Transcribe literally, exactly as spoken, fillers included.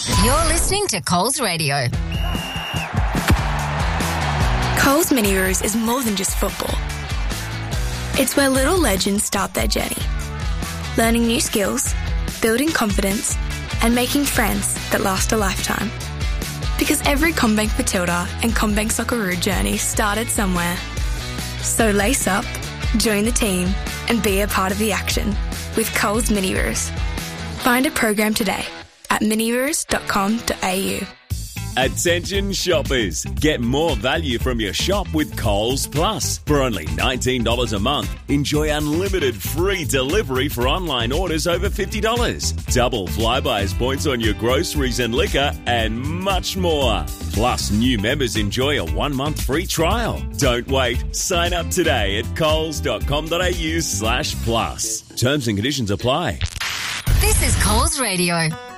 You're listening to Coles Radio. Coles Mini Roos is more than just football. It's where little legends start their journey. Learning new skills, building confidence, and making friends that last a lifetime. Because every CommBank Matilda and CommBank Socceroo journey started somewhere. So lace up, join the team, and be a part of the action with Coles Mini Roos. Find a program today at mini roos dot com dot a u. Attention shoppers, get more value from your shop with Coles Plus. For only nineteen dollars a month, enjoy unlimited free delivery for online orders over fifty dollars. Double Flybuys points on your groceries and liquor, and much more. Plus, new members enjoy a one-month free trial. Don't wait. Sign up today at coles dot com dot a u slash plus. Terms and conditions apply. This is Coles Radio.